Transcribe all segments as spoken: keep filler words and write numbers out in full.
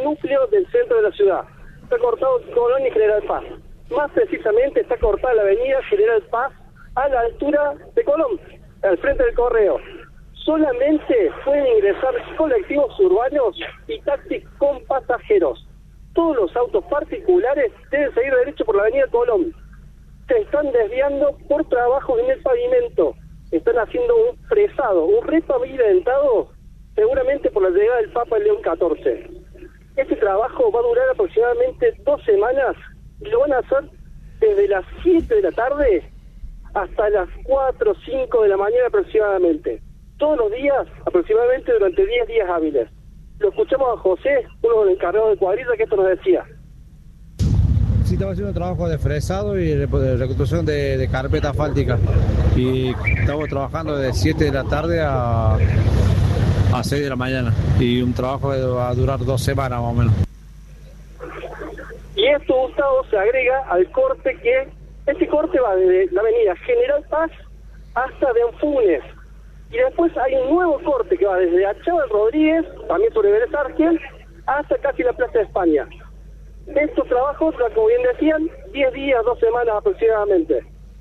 núcleo del centro de la ciudad. Está cortado Colón y General Paz. Más precisamente está cortada la avenida General Paz a la altura de Colón, al frente del Correo. Solamente pueden ingresar colectivos urbanos y taxis con pasajeros. Todos los autos particulares deben seguir derecho por la avenida Colón. Se están desviando por trabajos en el pavimento. Están haciendo un fresado, un repavimentado, seguramente por la llegada del Papa León catorce. Este trabajo va a durar aproximadamente dos semanas y lo van a hacer desde las siete de la tarde hasta las cuatro o cinco de la mañana aproximadamente. Todos los días, aproximadamente durante diez días hábiles. Lo escuchamos a José, uno de los encargados de cuadrilla, que esto nos decía. Sí, estaba haciendo trabajo de fresado y de reconstrucción de, de carpeta asfáltica. Y estamos trabajando de siete de la tarde a, a seis de la mañana. Y un trabajo que va a durar dos semanas más o menos. Y esto, Gustavo, se agrega al corte que... Este corte va desde la avenida General Paz hasta de Anfunes. Y después hay un nuevo corte que va desde Achával Rodríguez, también sobre Vélez Arfiel, hasta casi la Plaza de España. Estos trabajos, como bien decían, diez días, dos semanas aproximadamente.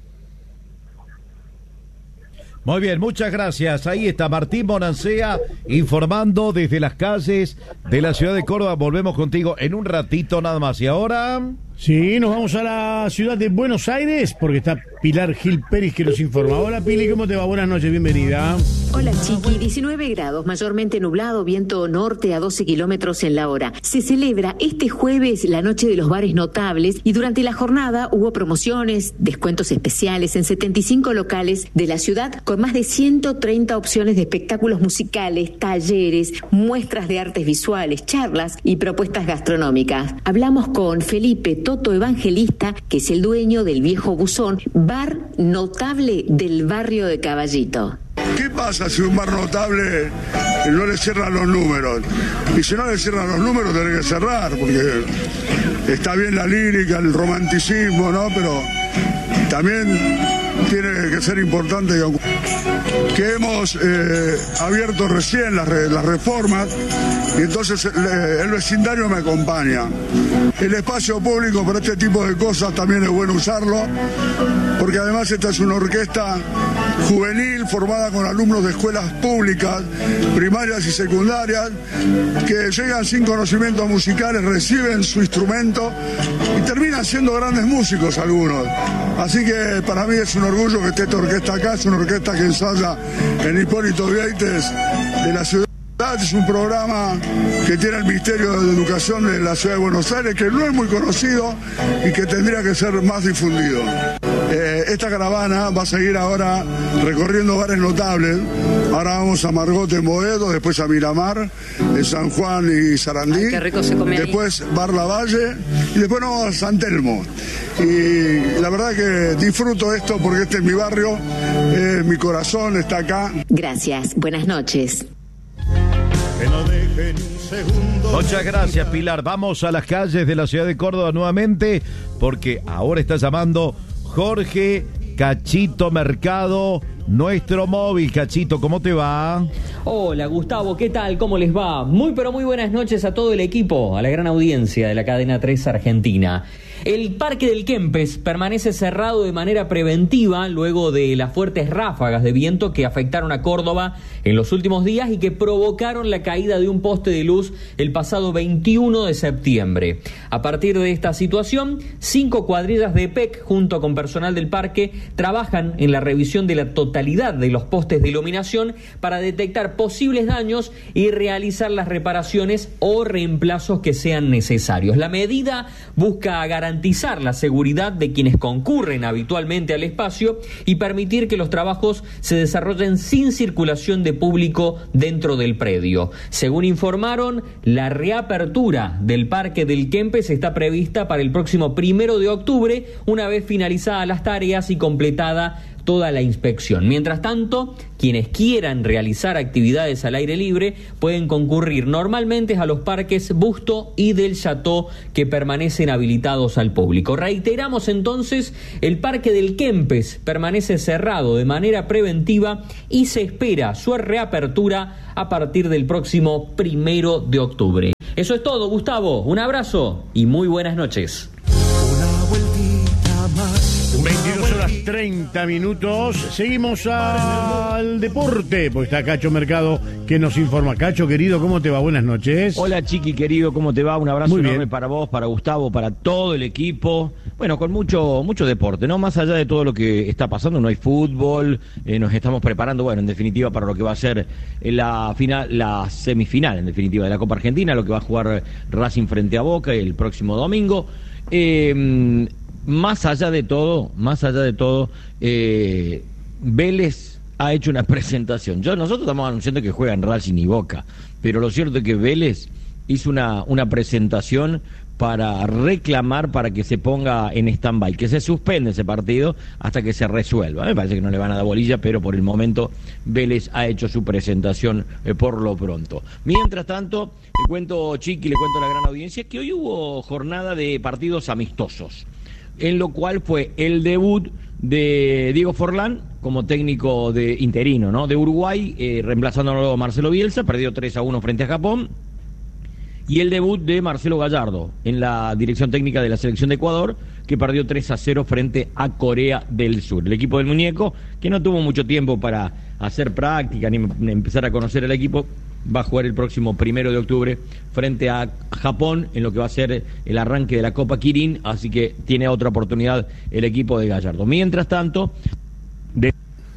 Muy bien, muchas gracias. Ahí está Martín Bonancea informando desde las calles de la ciudad de Córdoba. Volvemos contigo en un ratito nada más. Y ahora... Sí, nos vamos a la ciudad de Buenos Aires porque está Pilar Gil Pérez que nos informa. Hola Pili, ¿cómo te va? Buenas noches, bienvenida. Hola Chiqui, diecinueve grados, mayormente nublado, viento norte a doce kilómetros en la hora. Se celebra este jueves la noche de los bares notables y durante la jornada hubo promociones, descuentos especiales en setenta y cinco locales de la ciudad con más de ciento treinta opciones de espectáculos musicales, talleres, muestras de artes visuales, charlas y propuestas gastronómicas. Hablamos con Felipe Toto Evangelista, que es el dueño del Viejo Buzón, bar notable del barrio de Caballito. ¿Qué pasa si un bar notable no le cierran los números? Y si no le cierran los números, tiene que cerrar, porque está bien la lírica, el romanticismo, ¿no? Pero también tiene que ser importante que, que hemos eh, abierto recién las, re, las reformas y entonces el, el vecindario me acompaña. El espacio público para este tipo de cosas también es bueno usarlo, porque además esta es una orquesta juvenil formada con alumnos de escuelas públicas, primarias y secundarias, que llegan sin conocimientos musicales, reciben su instrumento y terminan siendo grandes músicos algunos. Así que para mí es un orgullo que esté esta orquesta acá, es una orquesta que ensaya en Hipólito Vieites de la ciudad. Es un programa que tiene el Ministerio de Educación de la Ciudad de Buenos Aires, que no es muy conocido y que tendría que ser más difundido. Eh, esta caravana va a seguir ahora recorriendo bares notables. Ahora vamos a Margot en Boedo, después a Miramar, en San Juan y Sarandí. Ay, qué rico se come ahí. Después Bar Lavalle y después nos vamos a San Telmo. Y la verdad que disfruto esto porque este es mi barrio, eh, mi corazón está acá. Gracias, buenas noches. Que no dejen un segundo. Muchas gracias, Pilar. Vamos a las calles de la ciudad de Córdoba nuevamente, porque ahora está llamando Jorge Cachito Mercado, nuestro móvil. Cachito, ¿cómo te va? Hola, Gustavo, ¿qué tal? ¿Cómo les va? Muy pero muy buenas noches a todo el equipo, a la gran audiencia de la cadena tres Argentina. El Parque del Kempes permanece cerrado de manera preventiva luego de las fuertes ráfagas de viento que afectaron a Córdoba en los últimos días y que provocaron la caída de un poste de luz el pasado veintiuno de septiembre. A partir de esta situación, cinco cuadrillas de E P E C junto con personal del parque trabajan en la revisión de la totalidad de los postes de iluminación para detectar posibles daños y realizar las reparaciones o reemplazos que sean necesarios. La medida busca garantizar la seguridad de quienes concurren habitualmente al espacio y permitir que los trabajos se desarrollen sin circulación de público dentro del predio. Según informaron, la reapertura del Parque del Kempes está prevista para el próximo primero de octubre, una vez finalizadas las tareas y completada toda la inspección. Mientras tanto, quienes quieran realizar actividades al aire libre pueden concurrir normalmente a los parques Busto y del Chateau, que permanecen habilitados al público. Reiteramos entonces, el Parque del Kempes permanece cerrado de manera preventiva y se espera su reapertura a partir del próximo primero de octubre. Eso es todo, Gustavo. Un abrazo y muy buenas noches. veintidós horas treinta minutos. Seguimos al deporte, porque está Cacho Mercado que nos informa. Cacho, querido, ¿cómo te va? Buenas noches. Hola, Chiqui, querido, ¿cómo te va? Un abrazo Muy enorme bien. para vos, para Gustavo, para todo el equipo. Bueno, con mucho mucho deporte, ¿no? Más allá de todo lo que está pasando, no hay fútbol, eh, nos estamos preparando, bueno, en definitiva, para lo que va a ser la final, la semifinal, en definitiva, de la Copa Argentina, lo que va a jugar Racing frente a Boca el próximo domingo. Eh... Más allá de todo, más allá de todo, eh, Vélez ha hecho una presentación. Yo, nosotros estamos anunciando que juegan Racing y Boca, pero lo cierto es que Vélez hizo una, una presentación para reclamar para que se ponga en stand-by, que se suspende ese partido hasta que se resuelva. Me parece que no le van a dar bolilla, pero por el momento Vélez ha hecho su presentación eh, por lo pronto. Mientras tanto, le cuento, Chiqui, le cuento a la gran audiencia, que hoy hubo jornada de partidos amistosos, en lo cual fue el debut de Diego Forlán como técnico de interino, ¿no? De Uruguay, eh, reemplazándolo a Marcelo Bielsa, perdió tres a uno frente a Japón, y el debut de Marcelo Gallardo en la dirección técnica de la selección de Ecuador, que perdió tres a cero frente a Corea del Sur. El equipo del muñeco, que no tuvo mucho tiempo para hacer práctica ni empezar a conocer el equipo, va a jugar el próximo primero de octubre frente a Japón en lo que va a ser el arranque de la Copa Kirin, así que tiene otra oportunidad el equipo de Gallardo. Mientras tanto, de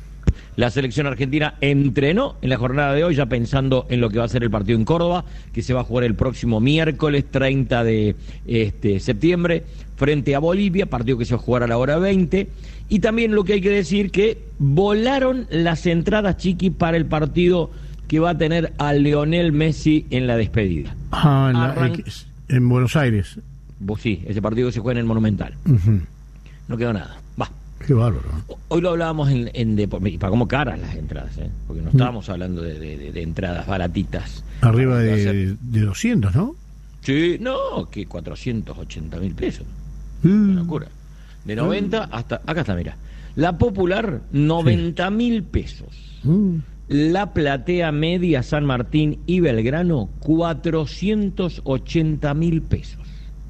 la selección argentina entrenó en la jornada de hoy, ya pensando en lo que va a ser el partido en Córdoba, que se va a jugar el próximo miércoles treinta de este, septiembre frente a Bolivia, partido que se va a jugar a la hora veinte. Y también lo que hay que decir, que volaron las entradas, Chiqui, para el partido que va a tener a Lionel Messi en la despedida. Ah, en, la, Arran... en Buenos Aires. Vos sí, ese partido se juega en el Monumental. Uh-huh. No quedó nada. Va. Qué bárbaro. Hoy lo hablábamos en, en deporte. Y para cómo caras las entradas, ¿eh? Porque no estábamos uh-huh. hablando de, de, de entradas baratitas. Arriba de, de doscientos, ¿no? Sí, no, que cuatrocientos ochenta mil pesos. Uh-huh. Una locura. De noventa uh-huh. hasta. Acá está, mira. La popular, noventa mil sí. pesos. Uh-huh. La platea media San Martín y Belgrano, cuatrocientos ochenta mil pesos.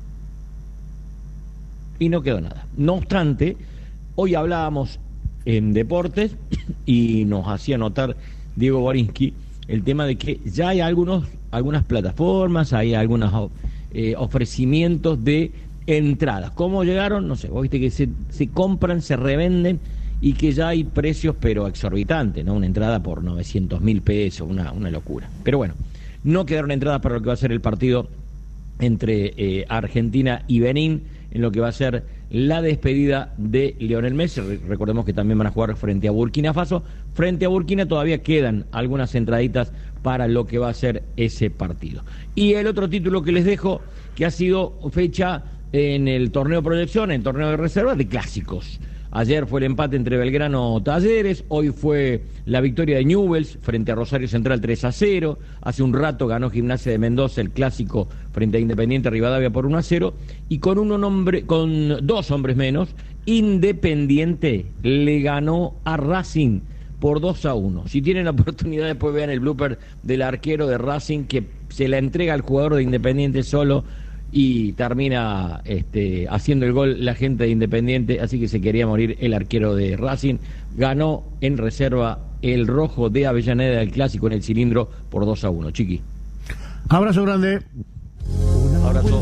Y no quedó nada. No obstante, hoy hablábamos en deportes y nos hacía notar Diego Borinsky el tema de que ya hay algunos, algunas plataformas, hay algunos eh, ofrecimientos de entradas. ¿Cómo llegaron? No sé, vos viste que se, se compran, se revenden, y que ya hay precios pero exorbitantes, ¿no? Una entrada por novecientos mil pesos, una, una locura. Pero bueno, no quedaron entradas para lo que va a ser el partido entre eh, Argentina y Benín, en lo que va a ser la despedida de Lionel Messi. Recordemos que también van a jugar frente a Burkina Faso. Frente a Burkina todavía quedan algunas entraditas para lo que va a ser ese partido. Y el otro título que les dejo, que ha sido fecha en el torneo proyección, en el torneo de reserva de clásicos. Ayer fue el empate entre Belgrano y Talleres, hoy fue la victoria de Newell's frente a Rosario Central tres a cero, hace un rato ganó Gimnasia de Mendoza el clásico frente a Independiente Rivadavia por uno a cero, y con, un hombre, con dos hombres menos, Independiente le ganó a Racing por dos a uno. Si tienen la oportunidad, después vean el blooper del arquero de Racing, que se la entrega al jugador de Independiente solo, y termina este, haciendo el gol la gente de Independiente, así que se quería morir el arquero de Racing. Ganó en reserva el rojo de Avellaneda del clásico en el cilindro por dos a uno. Chiqui. Abrazo grande. Abrazo.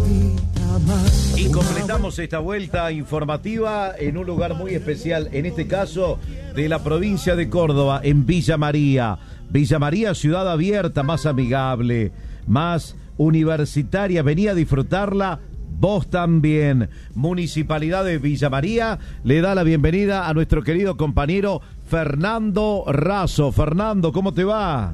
Y completamos esta vuelta informativa en un lugar muy especial, en este caso de la provincia de Córdoba, en Villa María. Villa María, ciudad abierta, más amigable, más universitaria. Venía a disfrutarla, vos también. Municipalidad de Villa María le da la bienvenida a nuestro querido compañero Fernando Razo. Fernando, ¿cómo te va?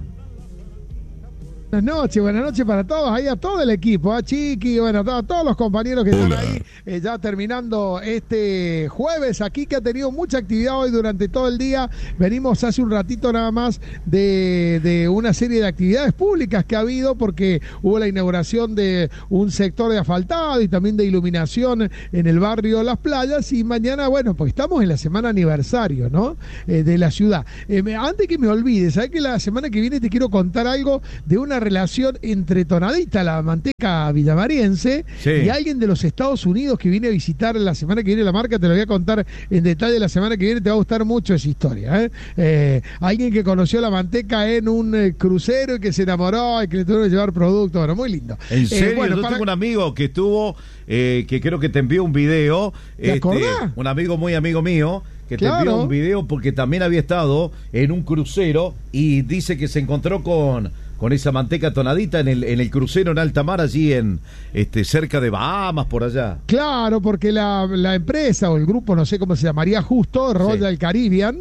Buenas noches, buenas noches para todos, ahí a todo el equipo, a Chiqui, bueno, a todos los compañeros que Hola. están ahí, eh, ya terminando este jueves aquí, que ha tenido mucha actividad hoy durante todo el día. Venimos hace un ratito nada más de, de una serie de actividades públicas que ha habido, porque hubo la inauguración de un sector de asfaltado y también de iluminación en el barrio Las Playas, y mañana, bueno, pues estamos en la semana aniversario, ¿no? Eh, de la ciudad. Eh, me, antes que me olvide, ¿sabes que la semana que viene te quiero contar algo de una relación entre Tonadita, la manteca villamariense, sí. y alguien de los Estados Unidos que viene a visitar la semana que viene la marca. Te lo voy a contar en detalle la semana que viene, te va a gustar mucho esa historia. ¿eh? Eh, alguien que conoció la manteca en un eh, crucero y que se enamoró y que le tuvieron que llevar producto. Bueno, muy lindo. En serio, eh, bueno, yo para... tengo un amigo que estuvo, eh, que creo que te envió un video. ¿Te este, acordás? Un amigo muy amigo mío. Que te Claro. envió un video porque también había estado en un crucero y dice que se encontró con, con esa manteca Tonadita en el, en el crucero en alta mar, allí en este cerca de Bahamas, por allá. Claro, porque la, la empresa o el grupo, no sé cómo se llamaría justo, Royal sí. Caribbean,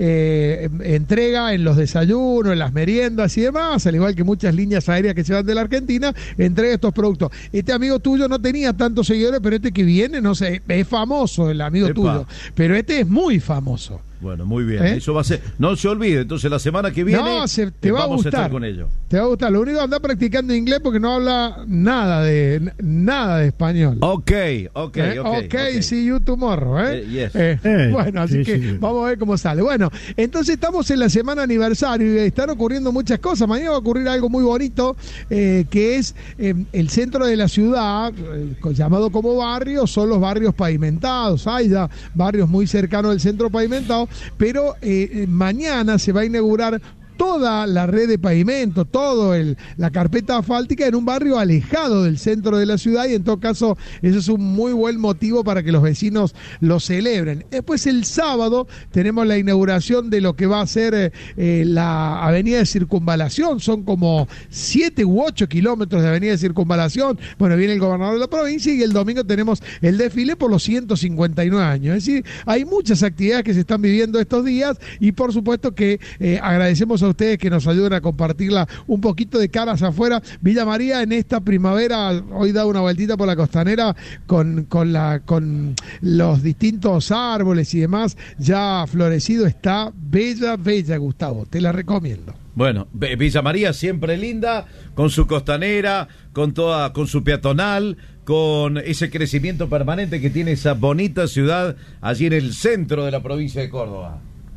eh, entrega en los desayunos, en las meriendas y demás, al igual que muchas líneas aéreas que se van de la Argentina, entrega estos productos. Este amigo tuyo no tenía tantos seguidores, pero este que viene, no sé, es famoso el amigo Epa. tuyo, pero este es muy famoso. Bueno, muy bien. ¿Eh? Eso va a ser. No se olvide. Entonces, la semana que viene no, se, te va vamos a, gustar, a estar con ellos. Te va a gustar. Lo único que anda practicando inglés porque no habla nada de nada de español. Ok, ok, ¿Eh? ok. Ok, okay. See you tomorrow. ¿eh? Eh, yes. eh, eh, bueno, así sí, que sí. vamos a ver cómo sale. Bueno, entonces estamos en la semana aniversario y están ocurriendo muchas cosas. Mañana va a ocurrir algo muy bonito, eh, que es eh, el centro de la ciudad, eh, llamado como barrio, son los barrios pavimentados. Hay ya barrios muy cercanos del centro pavimentado, pero eh, Eh, mañana se va a inaugurar toda la red de pavimento, todo el, la carpeta asfáltica en un barrio alejado del centro de la ciudad, y en todo caso eso es un muy buen motivo para que los vecinos lo celebren. Después el sábado tenemos la inauguración de lo que va a ser eh, la avenida de Circunvalación. Son como siete u ocho kilómetros de avenida de Circunvalación. Bueno, viene el gobernador de la provincia y el domingo tenemos el desfile por los ciento cincuenta y nueve años. Es decir, hay muchas actividades que se están viviendo estos días y por supuesto que eh, agradecemos a ustedes que nos ayuden a compartirla un poquito de caras afuera. Villa María en esta primavera hoy da una vueltita por la costanera con, con, la, con los distintos árboles y demás ya florecido. Está bella, bella, Gustavo, te la recomiendo. Bueno, Villa María siempre linda, con su costanera, con toda, con su peatonal, con ese crecimiento permanente que tiene esa bonita ciudad allí en el centro de la provincia de Córdoba.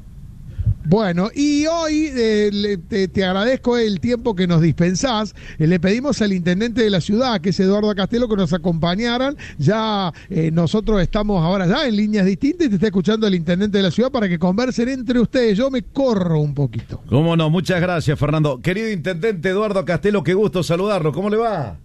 Bueno, y hoy eh, le, te, te agradezco el tiempo que nos dispensás. Eh, le pedimos al intendente de la ciudad, que es Eduardo Castelo, que nos acompañaran. Ya eh, nosotros estamos ahora ya en líneas distintas y te está escuchando el intendente de la ciudad para que conversen entre ustedes. Yo me corro un poquito. Cómo no, muchas gracias, Fernando. Querido intendente Eduardo Castelo, qué gusto saludarlo. ¿Cómo le va?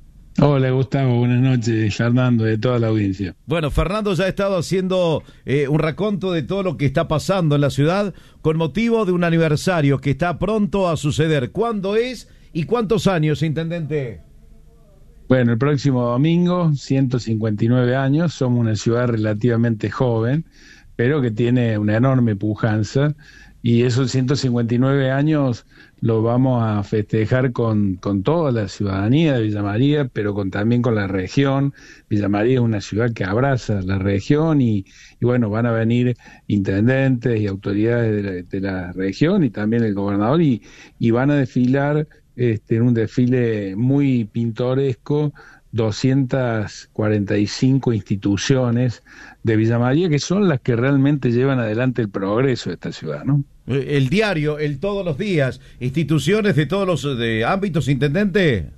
Hola Gustavo, buenas noches, Fernando, de toda la audiencia. Bueno, Fernando ya ha estado haciendo eh, un raconto de todo lo que está pasando en la ciudad con motivo de un aniversario que está pronto a suceder. ¿Cuándo es y cuántos años, intendente? Bueno, el próximo domingo, ciento cincuenta y nueve años, somos una ciudad relativamente joven, pero que tiene una enorme pujanza, y esos ciento cincuenta y nueve años lo vamos a festejar con, con toda la ciudadanía de Villa María, pero con, también con la región. Villa María es una ciudad que abraza la región y, y bueno, van a venir intendentes y autoridades de la, de la región y también el gobernador y, y van a desfilar este, en un desfile muy pintoresco doscientas cuarenta y cinco instituciones de Villa María, que son las que realmente llevan adelante el progreso de esta ciudad, ¿no? El diario, el todos los días, instituciones de todos los de ámbitos, intendente.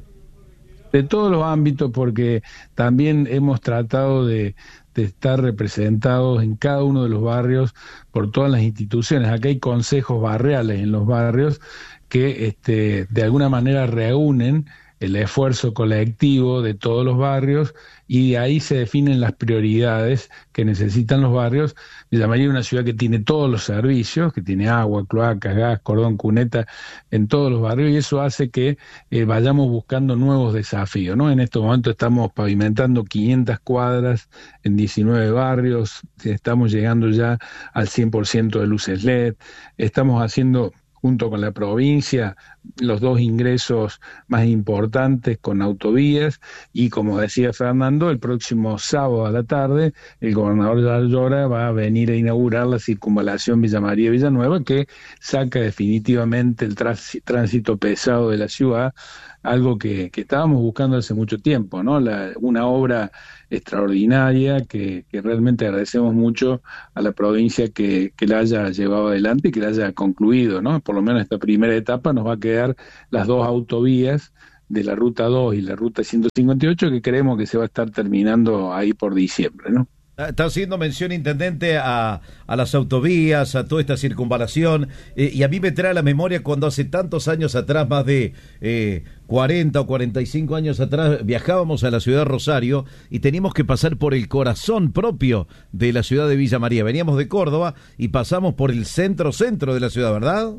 De todos los ámbitos, porque también hemos tratado de, de estar representados en cada uno de los barrios por todas las instituciones. Acá hay consejos barriales en los barrios que este, de alguna manera reúnen el esfuerzo colectivo de todos los barrios y de ahí se definen las prioridades que necesitan los barrios. Villa María es una ciudad que tiene todos los servicios, que tiene agua, cloacas, gas, cordón, cuneta en todos los barrios, y eso hace que eh, vayamos buscando nuevos desafíos, ¿no? En estos momentos estamos pavimentando quinientas cuadras en diecinueve barrios, estamos llegando ya al cien por ciento de luces L E D, estamos haciendo junto con la provincia, los dos ingresos más importantes con autovías, y como decía Fernando, el próximo sábado a la tarde, el gobernador de Ayora va a venir a inaugurar la circunvalación Villa María-Villanueva, que saca definitivamente el tránsito pesado de la ciudad, algo que, que estábamos buscando hace mucho tiempo, ¿no? La, una obra extraordinaria que, que realmente agradecemos mucho a la provincia que, que la haya llevado adelante y que la haya concluido, ¿no? por lo menos esta primera etapa, nos va a quedar las dos autovías de la Ruta dos y la Ruta ciento cincuenta y ocho, que creemos que se va a estar terminando ahí por diciembre, ¿no? Está haciendo mención, intendente, a, a las autovías, a toda esta circunvalación, eh, y a mí me trae a la memoria cuando hace tantos años atrás, más de eh, cuarenta o cuarenta y cinco años atrás, viajábamos a la ciudad de Rosario y teníamos que pasar por el corazón propio de la ciudad de Villa María. Veníamos de Córdoba y pasamos por el centro-centro de la ciudad, ¿verdad?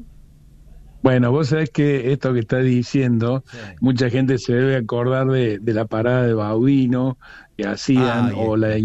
Bueno, vos sabés que esto que estás diciendo, sí. Mucha gente se debe acordar de, de la parada de Baudino que hacían, ah, o la...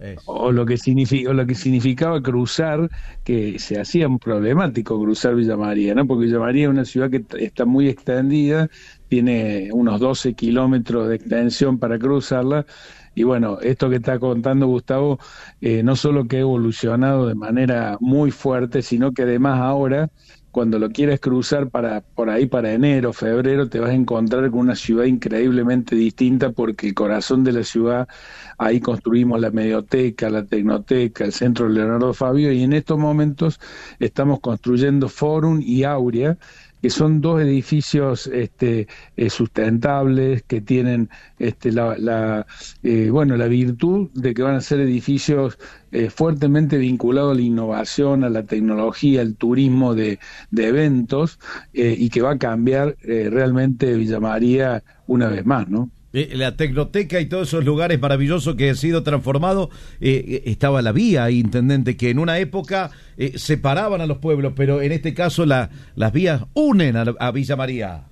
o lo que significa, o lo que significaba cruzar, que se hacía problemático cruzar Villa María, ¿no? Porque Villa María es una ciudad que está muy extendida, tiene unos doce kilómetros de extensión para cruzarla, y bueno, esto que está contando Gustavo, eh, no solo que ha evolucionado de manera muy fuerte, sino que además ahora, cuando lo quieras cruzar para por ahí para enero, febrero, te vas a encontrar con una ciudad increíblemente distinta, porque el corazón de la ciudad, ahí construimos la Medioteca, la Tecnoteca, el Centro Leonardo Fabio, y en estos momentos estamos construyendo Forum y Aurea, que son dos edificios este, eh, sustentables, que tienen este, la, la eh, bueno la virtud de que van a ser edificios eh, fuertemente vinculados a la innovación, a la tecnología, al turismo de, de eventos, eh, y que va a cambiar eh, realmente Villa María una vez más, ¿no? La Tecnoteca y todos esos lugares maravillosos que han sido transformados, eh, estaba la vía, intendente, que en una época eh, separaban a los pueblos, pero en este caso la, las vías unen a, a Villa María.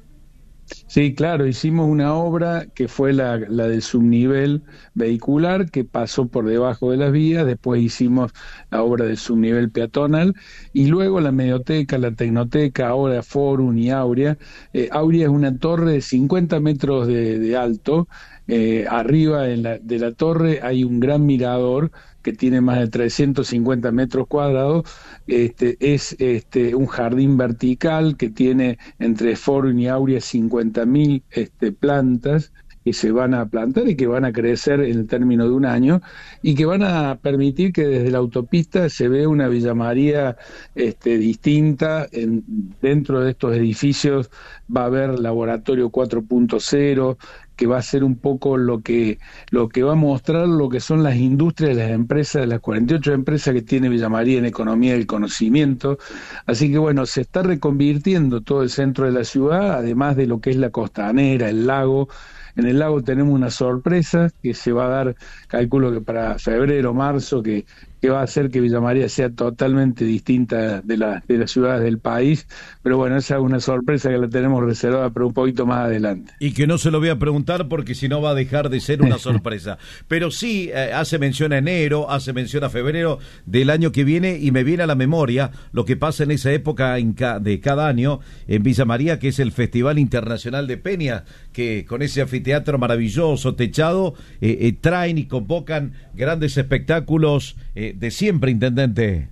Sí, claro, hicimos una obra que fue la, la del subnivel vehicular, que pasó por debajo de las vías, después hicimos la obra del subnivel peatonal, y luego la Medioteca, la Tecnoteca, ahora Forum y Aurea. Eh, Aurea es una torre de cincuenta metros de, de alto, eh, arriba en la, de la torre hay un gran mirador que tiene más de trescientos cincuenta metros cuadrados, este, es este, un jardín vertical que tiene entre Forum y Aurea cincuenta mil este, plantas que se van a plantar y que van a crecer en el término de un año, y que van a permitir que desde la autopista se vea una Villa María este, distinta. En, dentro de estos edificios va a haber laboratorio cuatro punto cero, que va a ser un poco lo que lo que va a mostrar lo que son las industrias, las empresas, las cuarenta y ocho empresas que tiene Villa María en economía del conocimiento. Así que bueno, se está reconvirtiendo todo el centro de la ciudad, además de lo que es la costanera, el lago. En el lago tenemos una sorpresa que se va a dar, calculo que para febrero, marzo, que, que va a hacer que Villa María sea totalmente distinta de, la, de las ciudades del país. Pero bueno, esa es una sorpresa que la tenemos reservada para un poquito más adelante. Y que no se lo voy a preguntar porque si no va a dejar de ser una sorpresa. Pero sí, eh, hace mención a enero, hace mención a febrero del año que viene, y me viene a la memoria lo que pasa en esa época en ca de cada año en Villa María, que es el Festival Internacional de Peña, que con ese anfiteatro maravilloso, techado, eh, eh, traen y convocan grandes espectáculos eh, de siempre, intendente.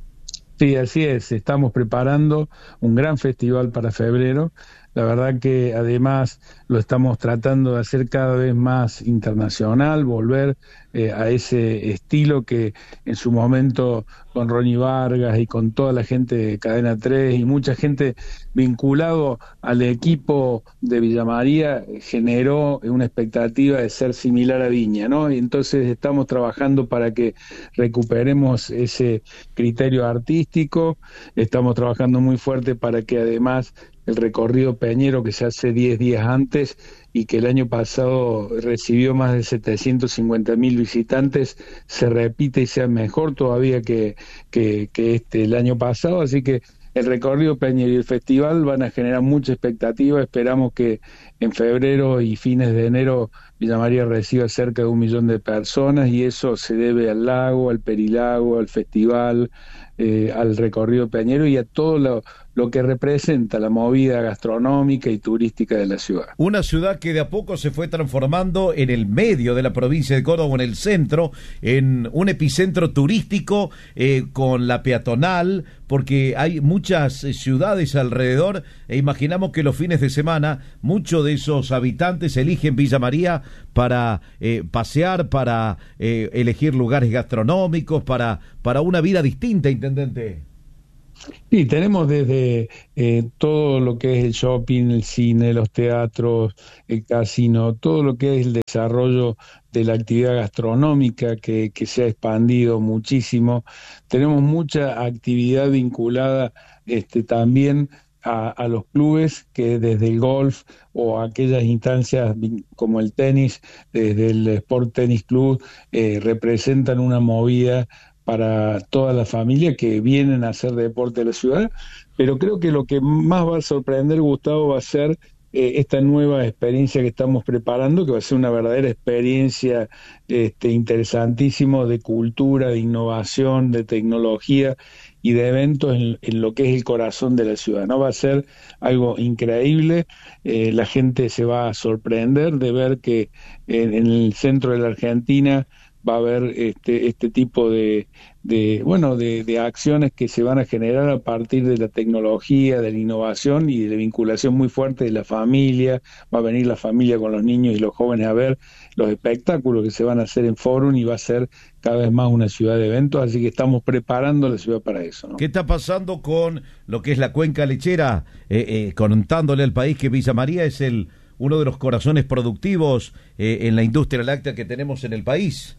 Sí, así es, estamos preparando un gran festival para febrero. La verdad que además lo estamos tratando de hacer cada vez más internacional, volver eh, a ese estilo que en su momento con Ronnie Vargas y con toda la gente de Cadena tres y mucha gente vinculado al equipo de Villa María generó una expectativa de ser similar a Viña, ¿no? Y entonces estamos trabajando para que recuperemos ese criterio artístico, estamos trabajando muy fuerte para que además el recorrido peñero, que se hace diez días antes y que el año pasado recibió más de setecientos cincuenta mil visitantes, se repite y sea mejor todavía que, que, que este el año pasado. Así que el recorrido peñero y el festival van a generar mucha expectativa. Esperamos que en febrero y fines de enero Villa María reciba cerca de un millón de personas, y eso se debe al lago, al Perilago, al festival, eh, al recorrido peñero y a todo lo, lo que representa la movida gastronómica y turística de la ciudad. Una ciudad que de a poco se fue transformando en el medio de la provincia de Córdoba, en el centro, en un epicentro turístico, eh, con la peatonal, porque hay muchas eh, ciudades alrededor, e imaginamos que los fines de semana muchos de esos habitantes eligen Villa María para eh, pasear, para eh, elegir lugares gastronómicos, para, para una vida distinta, intendente. Sí, tenemos desde eh, todo lo que es el shopping, el cine, los teatros, el casino, todo lo que es el desarrollo de la actividad gastronómica que, que se ha expandido muchísimo. Tenemos mucha actividad vinculada este, también a, a los clubes, que desde el golf o aquellas instancias como el tenis, desde el Sport Tennis Club, eh, representan una movida para toda la familia que vienen a hacer deporte de la ciudad, pero creo que lo que más va a sorprender, Gustavo, va a ser eh, esta nueva experiencia que estamos preparando, que va a ser una verdadera experiencia este, interesantísima de cultura, de innovación, de tecnología y de eventos en, en lo que es el corazón de la ciudad, ¿no? Va a ser algo increíble, eh, la gente se va a sorprender de ver que en, en el centro de la Argentina va a haber este este tipo de, de bueno de, de acciones que se van a generar a partir de la tecnología, de la innovación y de la vinculación muy fuerte de la familia. Va a venir la familia con los niños y los jóvenes a ver los espectáculos que se van a hacer en Forum y va a ser cada vez más una ciudad de eventos, así que estamos preparando la ciudad para eso, ¿no? ¿Qué está pasando con lo que es la cuenca lechera? Eh, eh, contándole al país que Villa María es el uno de los corazones productivos eh, en la industria láctea que tenemos en el país.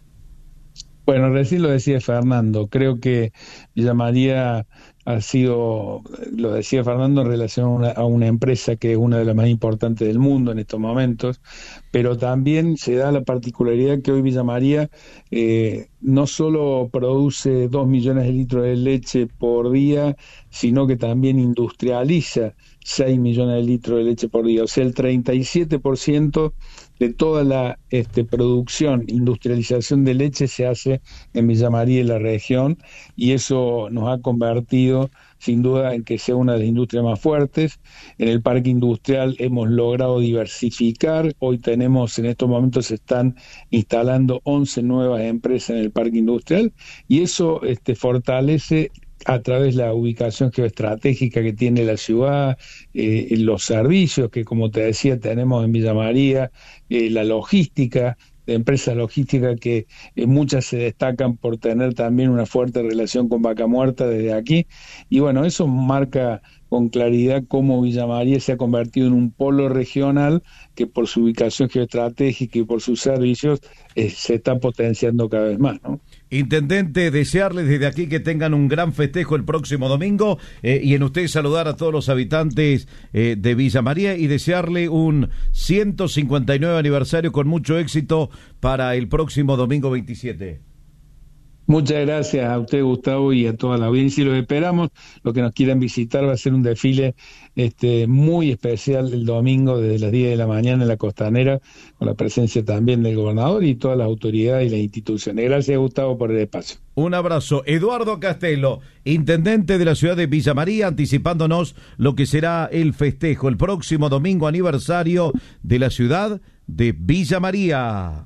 Bueno, recién lo decía Fernando, creo que Villa María ha sido, lo decía Fernando, en relación a una, a una empresa que es una de las más importantes del mundo en estos momentos, pero también se da la particularidad que hoy Villa María eh, no solo produce dos millones de litros de leche por día, sino que también industrializa seis millones de litros de leche por día, o sea, el treinta y siete por ciento de toda la este, producción, industrialización de leche se hace en Villa María y la región, y eso nos ha convertido sin duda en que sea una de las industrias más fuertes. En el parque industrial hemos logrado diversificar, hoy tenemos, en estos momentos se están instalando once nuevas empresas en el parque industrial, y eso este, fortalece a través de la ubicación geoestratégica que tiene la ciudad, eh, los servicios que, como te decía, tenemos en Villa María, eh, la logística, de empresas logísticas que eh, muchas se destacan por tener también una fuerte relación con Vaca Muerta desde aquí, y bueno, eso marca con claridad cómo Villa María se ha convertido en un polo regional que por su ubicación geoestratégica y por sus servicios eh, se está potenciando cada vez más, ¿no? Intendente, desearles desde aquí que tengan un gran festejo el próximo domingo eh, y en usted saludar a todos los habitantes eh, de Villa María y desearle un ciento cincuenta y nueve aniversario con mucho éxito para el próximo domingo veintisiete. Muchas gracias a usted, Gustavo, y a toda la audiencia, y los esperamos. Los que nos quieran visitar, va a ser un desfile este, muy especial el domingo desde las diez de la mañana en la Costanera, con la presencia también del gobernador y todas las autoridades y las instituciones. Gracias, Gustavo, por el espacio. Un abrazo. Eduardo Castelo, intendente de la ciudad de Villa María, anticipándonos lo que será el festejo el próximo domingo aniversario de la ciudad de Villa María.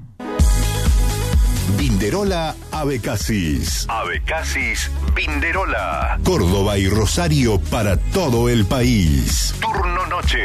Binderola Abecasis. Abecasis Binderola. Córdoba y Rosario para todo el país. Turno noche.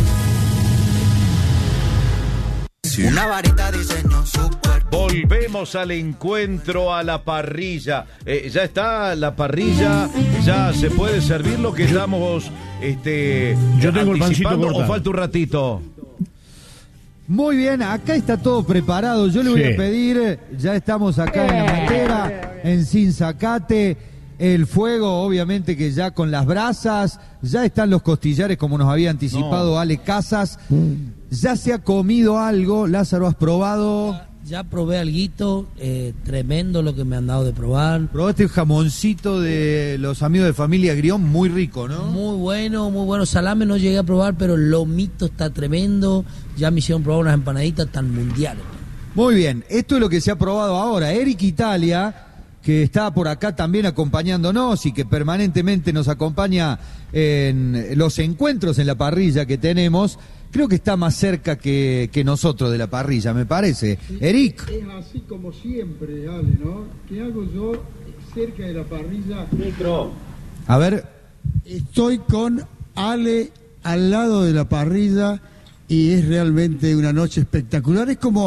Una varita diseño super. Volvemos al encuentro, a la parrilla. Eh, ya está la parrilla, ya se puede servir lo que estamos este, Yo tengo el pancito cortado. ¿O falta un ratito? Muy bien, acá está todo preparado. Yo le voy sí. a pedir, ya estamos acá en la matera, en Sinzacate, el fuego, obviamente que ya con las brasas, ya están los costillares como nos había anticipado no. Ale Casas. Ya se ha comido algo, Lázaro, ¿has probado? Ya probé alguito, eh, tremendo lo que me han dado de probar. Probaste el jamoncito de los amigos de familia Grión, muy rico, ¿no? Muy bueno, muy bueno. Salame no llegué a probar, pero el lomito está tremendo. Ya me hicieron probar unas empanaditas tan mundiales. Muy bien, esto es lo que se ha probado ahora. Eric Italia, que está por acá también acompañándonos y que permanentemente nos acompaña en los encuentros en la parrilla que tenemos, creo que está más cerca que, que nosotros de la parrilla, me parece. Sí, Eric. Es así como siempre, Ale, ¿no? ¿Qué hago yo cerca de la parrilla? Micro. A ver. Estoy con Ale al lado de la parrilla y es realmente una noche espectacular. Es como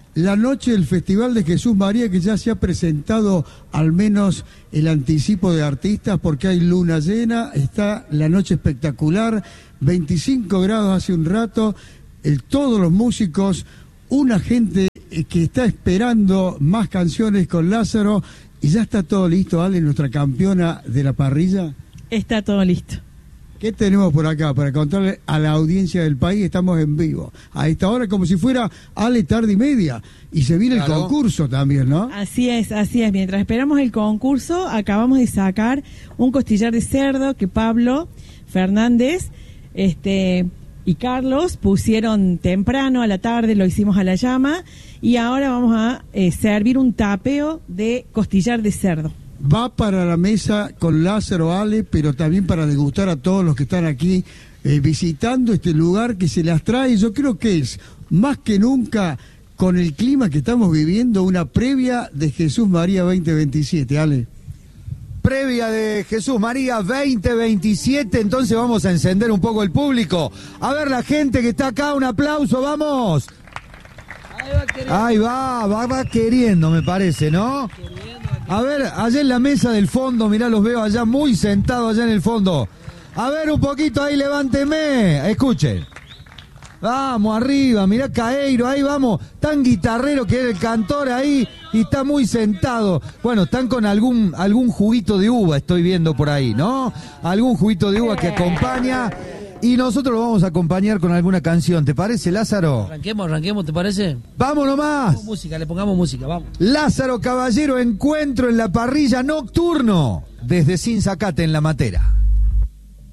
la noche del Festival de Jesús María, que ya se ha presentado al menos el anticipo de artistas, porque hay luna llena, está la noche espectacular, veinticinco grados hace un rato, el, todos los músicos, una gente que está esperando más canciones con Lázaro, y ya está todo listo, Ale, nuestra campeona de la parrilla. Está todo listo. ¿Qué tenemos por acá para contarle a la audiencia del país? Estamos en vivo. A esta hora como si fuera Ale tarde y media. Y se viene claro. El concurso también, ¿no? Así es, así es. Mientras esperamos el concurso, acabamos de sacar un costillar de cerdo que Pablo Fernández este, y Carlos pusieron temprano a la tarde, lo hicimos a la llama. Y ahora vamos a eh, servir un tapeo de costillar de cerdo. Va para la mesa con Lázaro, Ale, pero también para degustar a todos los que están aquí eh, visitando este lugar que se las trae. Yo creo que es, más que nunca, con el clima que estamos viviendo, una previa de Jesús María veinte veintisiete, Ale. Previa de Jesús María veinte veintisiete, entonces vamos a encender un poco el público. A ver la gente que está acá, un aplauso, vamos. Ahí va, va, va queriendo, me parece, ¿no? A ver, allá en la mesa del fondo, mirá, los veo allá muy sentados allá en el fondo. A ver, un poquito ahí, levánteme, escuchen. Vamos, arriba, mirá Caeiro, ahí vamos. Tan guitarrero que es el cantor ahí y está muy sentado. Bueno, están con algún algún juguito de uva, estoy viendo por ahí, ¿no? Algún juguito de uva que acompaña. Y nosotros lo vamos a acompañar con alguna canción, ¿te parece, Lázaro? Arranquemos, arranquemos, ¿te parece? ¡Vamos nomás! Pongamos música, le pongamos música, vamos. Lázaro Caballero, encuentro en la parrilla nocturno, desde Sinzacate en La Matera.